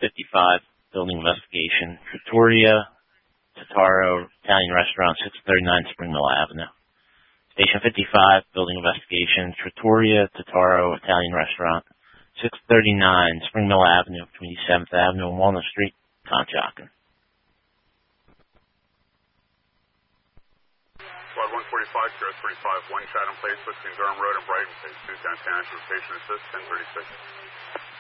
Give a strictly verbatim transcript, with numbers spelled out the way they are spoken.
fifty-five, building investigation. Trattoria Totaro, Italian restaurant, six thirty-nine Spring Mill Avenue. Station fifty-five, building investigation. Trattoria Totaro, Italian restaurant, six thirty-nine Spring Mill Avenue, between seventh Avenue and Walnut Street, Conshohocken. Squad one forty-five, Q R thirty-five, one Chatham Place between Durham Road and Brighton, Phase two, Santana, Station Assist, ten thirty-six.